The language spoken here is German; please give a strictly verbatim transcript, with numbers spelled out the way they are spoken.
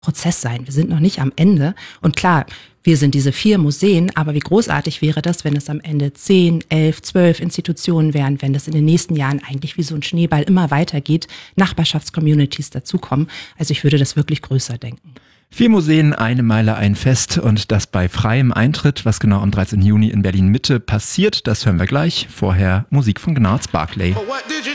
Prozess sein. Wir sind noch nicht am Ende. Und klar, wir sind diese vier Museen, aber wie großartig wäre das, wenn es am Ende zehn, elf, zwölf Institutionen wären, wenn das in den nächsten Jahren eigentlich wie so ein Schneeball immer weitergeht, Nachbarschaftscommunities dazukommen. Also ich würde das wirklich größer denken. Vier Museen, eine Meile, ein Fest und das bei freiem Eintritt. Was genau am dreizehnten Juni in Berlin-Mitte passiert, das hören wir gleich. Vorher Musik von Gnarls Barclay.